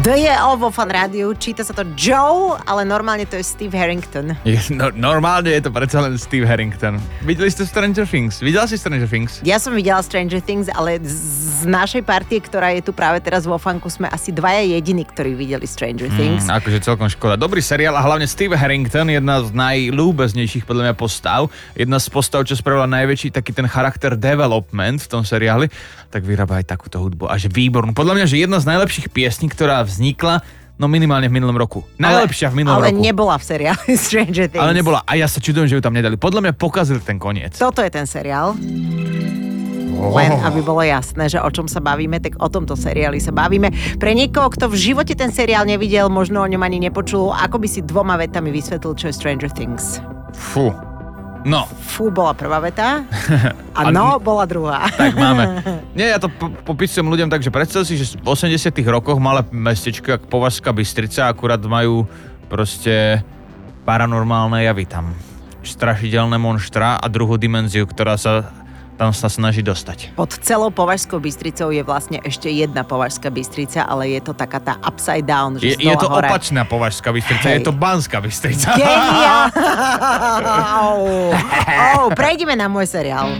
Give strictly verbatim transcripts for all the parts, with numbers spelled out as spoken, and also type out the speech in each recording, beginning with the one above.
Kto je o vo Fan rádiu? Číta sa to Joe, ale normálne to je Steve Harrington. Je, no, normálne je to predsa len Steve Harrington. Videli ste Stranger Things? Videla si Stranger Things? Ja som videla Stranger Things, ale z našej partie, ktorá je tu práve teraz vo Fanku, sme asi dvaja jediní, ktorí videli Stranger Things. Mm, akože celkom škoda. Dobrý seriál a hlavne Steve Harrington, jedna z najľúbeznejších podľa mňa postav. Jedna z postav, čo spravila najväčší taký ten charakter development v tom seriáli, tak vyrába aj takúto hudbu. Až výbornú. Podľa mňa, že jedna z najlepších piesní, ktorá vznikla, no minimálne v minulom roku. Najlepšia v minulom ale roku. Ale nebola v seriáli Stranger Things. Ale nebola. A ja sa čudujem, že ju tam nedali. Podľa mňa pokazili ten koniec. Toto je ten seriál. Oh. Len aby bolo jasné, že o čom sa bavíme, tak o tomto seriáli sa bavíme. Pre niekoho, kto v živote ten seriál nevidel, možno o ňom ani nepočul, ako by si dvoma vetami vysvetlil, čo je Stranger Things? Fú. No. Fú bola prvá veta a no bola druhá. Tak máme. Nie, ja to po- popisujem ľuďom tak, že predstav si, že v osemdesiatych rokoch malé mestečko, ako Považská Bystrica, akurát majú proste paranormálne javy tam. Strašidelné monštra a druhú dimenziu, ktorá sa tam sa snaží dostať. Pod celou Považskou Bystricou je vlastne ešte jedna Považská Bystrica, ale je to taká tá upside down, že Je, je to hore. opačná Považská Bystrica, Hej. je to Banská Bystrica. Geniál! oh, oh, prejdeme na môj seriál.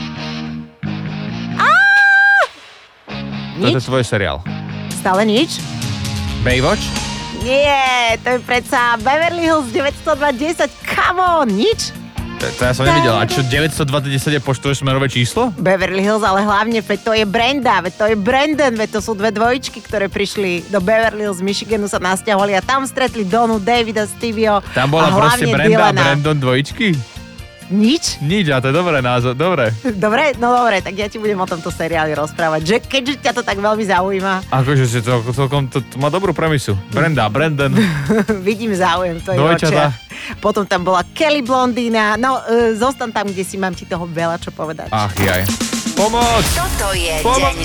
Toto je Nič? tvoj seriál. Stále nič? Baywatch? Nie, to je predsa Beverly Hills deväťstodva desať. Come on, nič? To, to ja som nevidel. A čo, deväťstodva desať je po štvorsmerové číslo? Beverly Hills, ale hlavne, veď to je Brenda, veď to je Brandon, veď to sú dve dvojičky, ktoré prišli do Beverly Hills z Michiganu, sa nasťahovali a tam stretli Donu, Davida, Stevieho Tam bola a proste hlavne Brenda a Dylana. Brandon dvojičky? Nič? Nič, a to je dobré názor, dobre. Dobre, no dobre, tak ja ti budem o tomto seriáli rozprávať, že keďže ťa to tak veľmi zaujíma, Akože si to celkom, to, to má dobrú premisu. Brenda, Brandon, vidím záujem v tvojich dvojčatá. očiach. Potom tam bola Kelly Blondína, no e, zostan tam, kde si mám ti toho veľa čo povedať. Ach jaj. Pomoc! Toto je Pomoc! deň